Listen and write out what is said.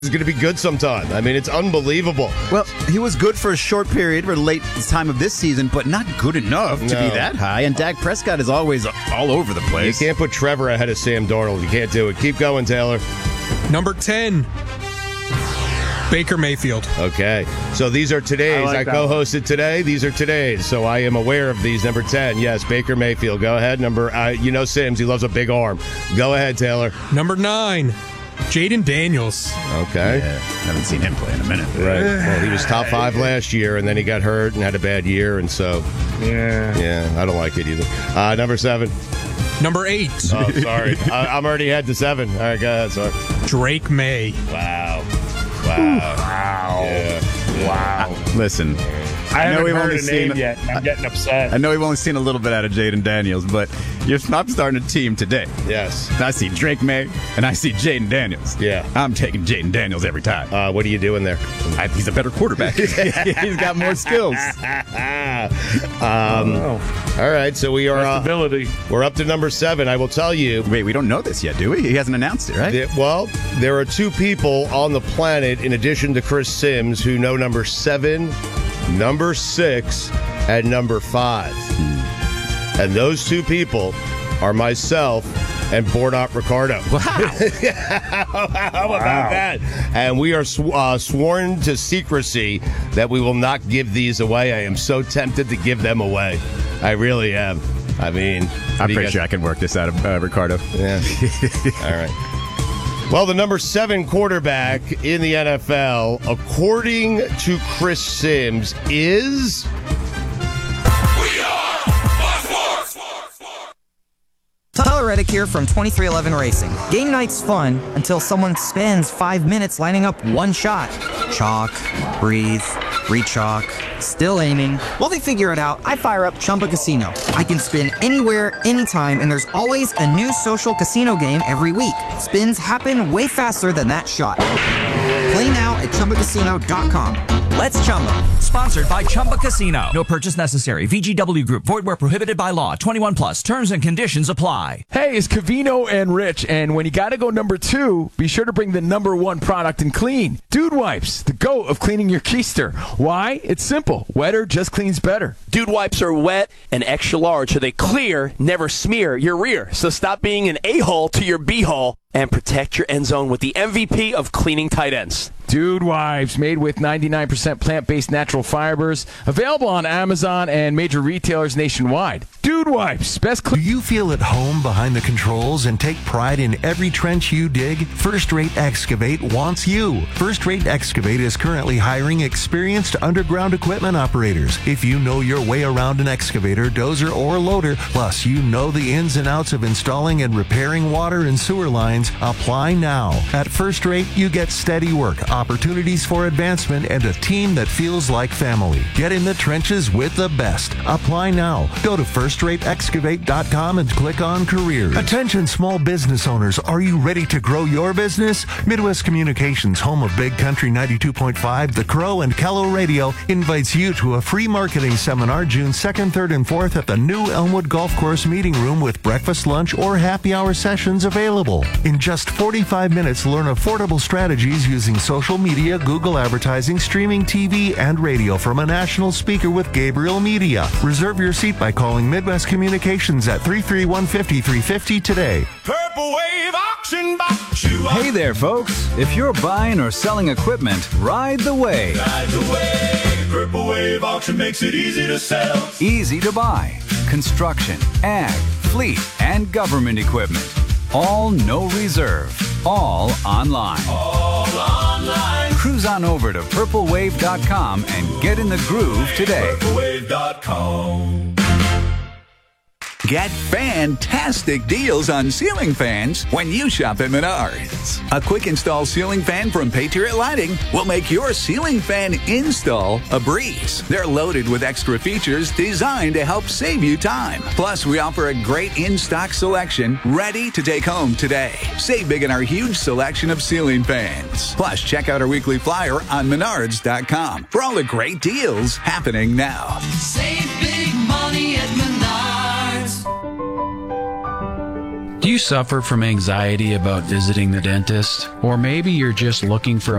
is going to be good sometime. I mean, it's unbelievable. Well, he was good for a short period or late time of this season, but not good enough to be that high. And Dak Prescott is always all over the place. You can't put Trevor ahead of Sam Darnold. You can't do it. Keep going, Taylor. Number 10, Baker Mayfield. Okay. So these are today's. I co-hosted today. These are today's. So I am aware of these. Number 10, yes, Baker Mayfield. Go ahead. Sims, he loves a big arm. Go ahead, Taylor. Number 9, Jaden Daniels. Okay. Yeah, haven't seen him play in a minute. Right. Well, he was top 5 last year, and then he got hurt and had a bad year, and so. Yeah, I don't like it either. Number 7. Number 8. Oh, sorry. I'm already at the 7. All right, go ahead. Sorry. Drake May. Wow. Yeah. Wow. Listen, I haven't we've heard only a seen name yet. I'm getting upset. I know we've only seen a little bit out of Jaden Daniels, but I'm starting a team today. Yes. I see Drake May, and I see Jaden Daniels. Yeah. I'm taking Jaden Daniels every time. What are you doing there? He's a better quarterback. He's got more skills. All right, so we are Ability. we're up to number 7. I will tell you. Wait, we don't know this yet, do we? He hasn't announced it, right? There are 2 people on the planet, in addition to Chris Sims, who know number 7, number 6, and number 5. And those 2 people are myself and Bornot Ricardo. Wow. How about that? And we are sworn to secrecy that we will not give these away. I am so tempted to give them away. I really am. I mean, I'm pretty sure I can work this out of Ricardo. Yeah. All right. Well, the number 7 quarterback in the NFL, according to Chris Sims, is... Tyler Reddick here from 2311 Racing. Game night's fun until someone spends 5 minutes lining up one shot. Chalk, breathe, re-chalk, still aiming. While they figure it out, I fire up Chumba Casino. I can spin anywhere, anytime, and there's always a new social casino game every week. Spins happen way faster than that shot. Play now at ChumbaCasino.com. Let's Chumba. Sponsored by Chumba Casino. No purchase necessary. VGW Group. Void where prohibited by law. 21 plus. Terms and conditions apply. Hey, it's Covino and Rich, and when you gotta go number 2, be sure to bring the number 1 product in clean. Dude Wipes, the GOAT of cleaning your keister. Why? It's simple. Wetter just cleans better. Dude Wipes are wet and extra large, so they clear, never smear your rear. So stop being an a-hole to your b-hole and protect your end zone with the MVP of cleaning tight ends. Dude Wipes, made with 99% plant-based natural fibers, available on Amazon and major retailers nationwide. Dude Wipes, best Do you feel at home behind the controls and take pride in every trench you dig? First Rate Excavate wants you. First Rate Excavate is currently hiring experienced underground equipment operators. If you know your way around an excavator, dozer, or loader, plus you know the ins and outs of installing and repairing water and sewer lines, apply now. At First Rate, you get steady work, opportunities for advancement, and a team that feels like family. Get in the trenches with the best. Apply now. Go to FirstRateExcavate.com and click on Careers. Attention small business owners, are you ready to grow your business? Midwest Communications, home of Big Country 92.5, The Crow, and Kello Radio, invites you to a free marketing seminar June 2nd, 3rd, and 4th at the new Elmwood Golf Course meeting room with breakfast, lunch, or happy hour sessions available. In just 45 minutes, learn affordable strategies using social media, Google advertising, streaming TV, and radio from a national speaker with Gabriel Media. Reserve your seat by calling Midwest Communications at 331-5350 today. Purple Wave Auction Box. Hey there, folks. If you're buying or selling equipment, ride the wave. Ride the wave. Purple Wave Auction makes it easy to sell. Easy to buy. Construction, ag, fleet, and government equipment. All no reserve. All online. All online. Cruise on over to purplewave.com and get in the groove today. Purplewave.com. Get fantastic deals on ceiling fans when you shop at Menards. A quick install ceiling fan from Patriot Lighting will make your ceiling fan install a breeze. They're loaded with extra features designed to help save you time. Plus, we offer a great in-stock selection ready to take home today. Save big in our huge selection of ceiling fans. Plus, check out our weekly flyer on Menards.com for all the great deals happening now. Save big money at Menards. Do you suffer from anxiety about visiting the dentist? Or maybe you're just looking for a